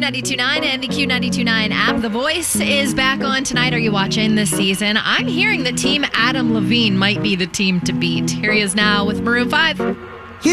Q92.9 and the Q92.9 app. The Voice is back on tonight. Are you watching this season? I'm hearing that Team Adam Levine might be the team to beat. Here he is now with Maroon 5.